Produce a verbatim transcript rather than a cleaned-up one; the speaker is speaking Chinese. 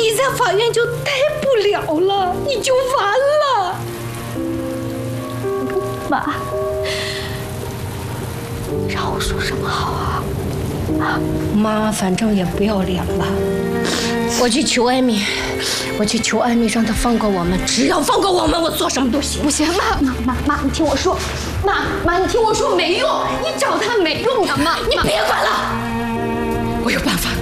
你在法院就待不了了，你就完了。妈，让我说什么好啊？啊，妈，反正也不要脸了。我去求艾米，我去求艾米，让她放过我们。只要放过我们，我做什么都行。不行，妈妈妈妈，你听我说，妈妈，你听我说，没用，你找她没用的，妈，你别管了，我有办法。